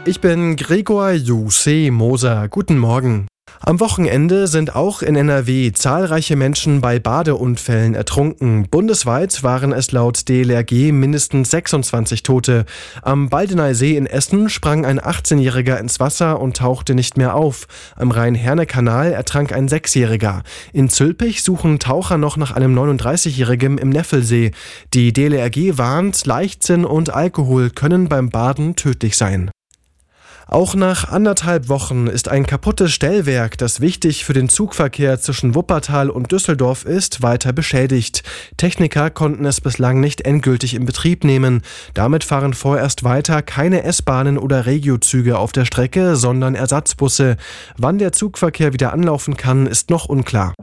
Ich bin Gregor Juse Moser. Guten Morgen. Am Wochenende sind auch in NRW zahlreiche Menschen bei Badeunfällen ertrunken. Bundesweit waren es laut DLRG mindestens 26 Tote. Am Baldeneysee in Essen sprang ein 18-Jähriger ins Wasser und tauchte nicht mehr auf. Am Rhein-Herne-Kanal ertrank ein 6-Jähriger. In Zülpich suchen Taucher noch nach einem 39-Jährigen im Neffelsee. Die DLRG warnt, Leichtsinn und Alkohol können beim Baden tödlich sein. Auch nach 1,5 Wochen ist ein kaputtes Stellwerk, das wichtig für den Zugverkehr zwischen Wuppertal und Düsseldorf ist, weiter beschädigt. Techniker konnten es bislang nicht endgültig in Betrieb nehmen. Damit fahren vorerst weiter keine S-Bahnen oder Regiozüge auf der Strecke, sondern Ersatzbusse. Wann der Zugverkehr wieder anlaufen kann, ist noch unklar.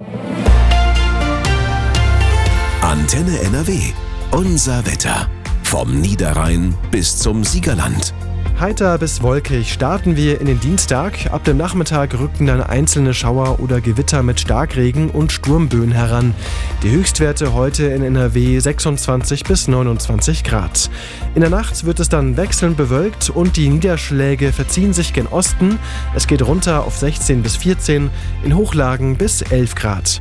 Antenne NRW. Unser Wetter. Vom Niederrhein bis zum Siegerland. Heiter bis wolkig starten wir in den Dienstag. Ab dem Nachmittag rücken dann einzelne Schauer oder Gewitter mit Starkregen und Sturmböen heran. Die Höchstwerte heute in NRW 26 bis 29 Grad. In der Nacht wird es dann wechselnd bewölkt und die Niederschläge verziehen sich gen Osten. Es geht runter auf 16 bis 14, in Hochlagen bis 11 Grad.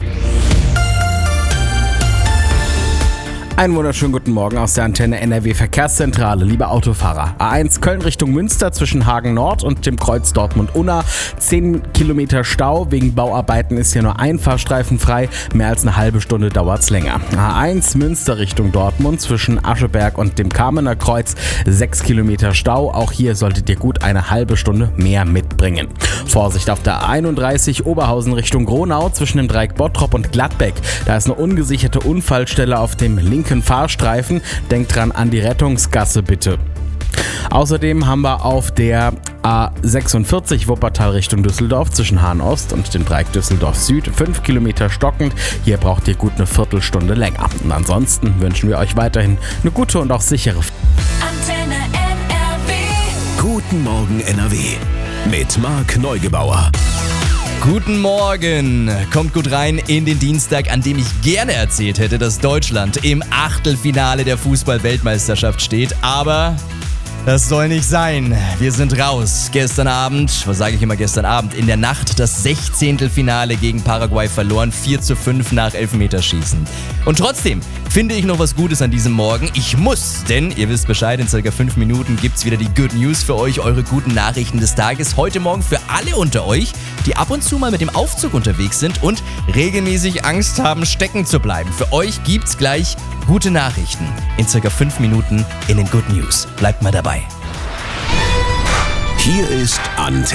Einen wunderschönen guten Morgen aus der Antenne NRW Verkehrszentrale, liebe Autofahrer. A1 Köln Richtung Münster zwischen Hagen Nord und dem Kreuz Dortmund-Unna. 10 Kilometer Stau. Wegen Bauarbeiten ist hier nur ein Fahrstreifen frei. Mehr als eine halbe Stunde dauert's länger. A1 Münster Richtung Dortmund zwischen Ascheberg und dem Kamener Kreuz. 6 Kilometer Stau. Auch hier solltet ihr gut eine halbe Stunde mehr mitbringen. Vorsicht auf der A31 Oberhausen Richtung Gronau zwischen dem Dreieck Bottrop und Gladbeck. Da ist eine ungesicherte Unfallstelle auf dem linken Fahrstreifen. Denkt dran an die Rettungsgasse bitte. Außerdem haben wir auf der A46 Wuppertal Richtung Düsseldorf zwischen Hahn Ost und dem Dreieck Düsseldorf Süd 5 Kilometer stockend. Hier braucht ihr gut eine Viertelstunde länger. Und ansonsten wünschen wir euch weiterhin eine gute und auch sichere Antenne NRW. Guten Morgen NRW. Mit Marc Neugebauer. Guten Morgen! Kommt gut rein in den Dienstag, an dem ich gerne erzählt hätte, dass Deutschland im Achtelfinale der Fußball-Weltmeisterschaft steht, aber das soll nicht sein. Wir sind raus. Gestern Abend, was sage ich immer gestern Abend, in der Nacht das 16. Finale gegen Paraguay verloren, 4:5 nach Elfmeterschießen. Und trotzdem finde ich noch was Gutes an diesem Morgen. Ich muss, denn ihr wisst Bescheid, in ca. 5 Minuten gibt's wieder die Good News für euch, eure guten Nachrichten des Tages. Heute Morgen für alle unter euch, die ab und zu mal mit dem Aufzug unterwegs sind und regelmäßig Angst haben, stecken zu bleiben. Für euch gibt's gleich gute Nachrichten in ca. 5 Minuten in den Good News. Bleibt mal dabei. Hier ist Antenne.